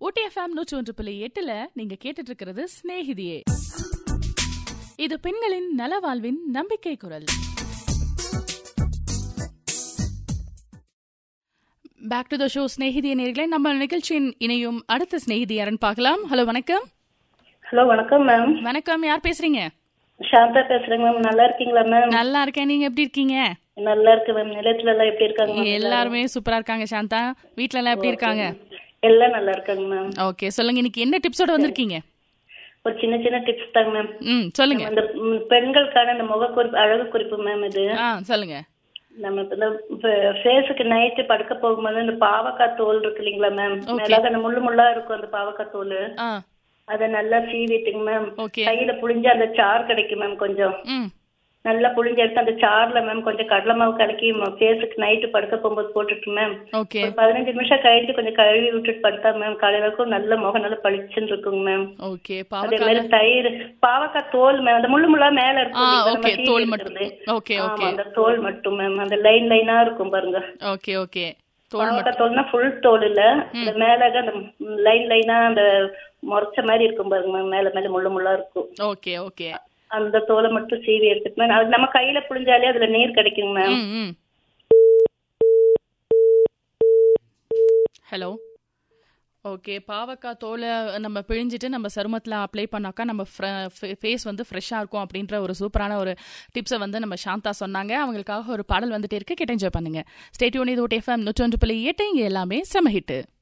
OTFM 101.8ல நீங்க கேட்டுட்டு இருக்கிறது ஸ்நேகிதியே. இது பெண்களின் நலவாழ்வின் நம்பிக்கை குரல். பேக் டு த ஷோ ஸ்நேகிதிய நேயர்களே. நம்ம நிகழ்ச்சியின் இணையும் அடுத்த ஸ்நேகிதி யாருன்னு பார்க்கலாம். ஹலோ, வணக்கம். ஹலோ, வணக்கம் மேம். வணக்கம், யார் பேசுறீங்க? சாந்தா பேசுறேங்க மேம். நல்லா இருக்கீங்களா மேம்? நல்லா இருக்கேன், நீங்க எப்படி இருக்கீங்க? நல்லா இருக்கு மேம். நிலையத்துல எல்லாம் எப்படி இருக்காங்க? எல்லாருமே சூப்பரா இருக்காங்க. சாந்தா, வீட்ல எல்லாம் எப்படி இருக்காங்க? எல்லாம் நல்லா இருக்காங்க மேம். ஓகே, சொல்லுங்க, இன்னைக்கு என்ன டிப்ஸோட வந்திருக்கீங்க? ஒரு சின்ன சின்ன டிப்ஸ் தாங்க மேம். சொல்லுங்க. அந்த பெண்களுக்கான இந்த முக குறிப்பு, அழகு குறிப்பு மேம். இது சொல்லுங்க. நம்ம இந்த ஃபேஸுக்கு நைட்டு படுக்க போகும்போது இந்த பாவக்காய் தோல் இருக்கு இல்லைங்களா மேம், மேலாக அந்த முள்ளு முள்ளா இருக்கும் அந்த பாவக்காய் தோல், அத நல்லா சீவிட்டுங்க மேம். கையில புளிஞ்சு அந்த சாறு கிடைக்கும் மேம். கொஞ்சம் நல்லா புளிஞ்சு எடுத்து அந்த சார்ல மேம் கொஞ்சம் கடலை மாவு கலக்கி ஃபேஸுக்கு நைட்டு படுக்க போகும்போது போட்டுட்டு மேம், ஒரு 15 நிமிஷம் கழிச்சு கொஞ்சம் கழுவி விட்டுட்டு படுத்தா மேம் காலையில நல்ல முகம் நல்லா பளிச்சுன்னு இருக்குங்க மேம். அதே மாதிரி தயிர், பாவக்காய் தோல் மேம், அந்த முள்ளு முள்ளா மேல இருக்கும் அந்த தோல் மட்டும் மேம், அந்த லைன் லைனா இருக்கும் பாருங்க. பாவக்காய் தோல்னா ஃபுல் தோல் இல்ல, அந்த மேல அந்த லைன் லைனா அந்த முறைச்ச மாதிரி இருக்கும் பாருங்க மேம், மேல மேல முள்ளு முள்ளா இருக்கும். அந்த தோலை மட்டும் சீவி எடுத்துட்டு மேம், அது நம்ம கையில புளிஞ்சாலே அதுல நீர் கிடைக்குங்க மேம். ஹலோ. ஓகே, பாவக்காய் தோலை நம்ம பிழிஞ்சிட்டு நம்ம சருமத்தில் அப்ளை பண்ணாக்கா நம்ம ஃபேஸ் வந்து ஃப்ரெஷ்ஷாக இருக்கும் அப்படின்ற ஒரு சூப்பரான ஒரு டிப்ஸை வந்து நம்ம சாந்தா சொன்னாங்க. அவங்களுக்காக ஒரு பாடல் வந்துட்டே இருக்கு, கேட்டு என்ஜாய் பண்ணுங்க. Stay tune. இது OTFM 101.8, இங்கே எல்லாமே செம ஹிட்டு.